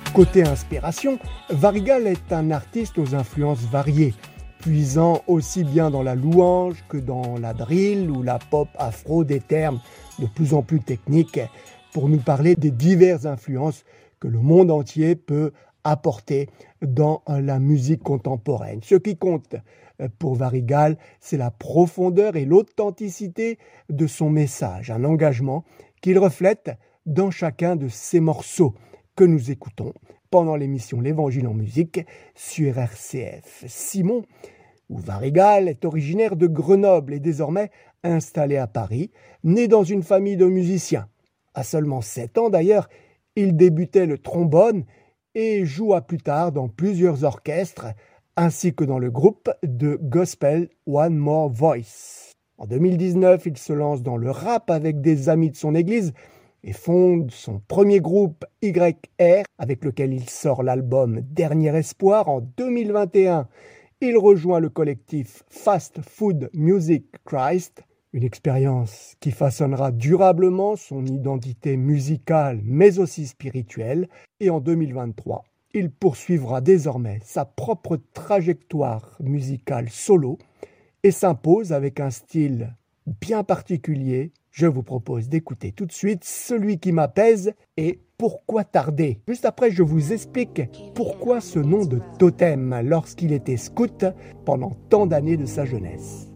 Côté inspiration, Varigal est un artiste aux influences variées, puisant aussi bien dans la louange que dans la drill ou la pop afro, des termes de plus en plus techniques pour nous parler des diverses influences que le monde entier peut apporter dans la musique contemporaine. Ce qui compte pour Varigal, c'est la profondeur et l'authenticité de son message, un engagement qu'il reflète dans chacun de ses morceaux que nous écoutons pendant l'émission L'Évangile en musique sur RCF. Simon, ou Varigal, est originaire de Grenoble et désormais installé à Paris, né dans une famille de musiciens. À seulement 7 ans d'ailleurs, il débutait le trombone et joua plus tard dans plusieurs orchestres, ainsi que dans le groupe de gospel One More Voice. En 2019, il se lance dans le rap avec des amis de son église et fonde son premier groupe YR, avec lequel il sort l'album Dernier Espoir. En 2021, il rejoint le collectif Fast Food Music Christ, une expérience qui façonnera durablement son identité musicale mais aussi spirituelle. Et en 2023, il poursuivra désormais sa propre trajectoire musicale solo et s'impose avec un style bien particulier. Je vous propose d'écouter tout de suite Celui qui m'apaise et Pourquoi tarder. Juste après, je vous explique pourquoi ce nom de totem lorsqu'il était scout pendant tant d'années de sa jeunesse.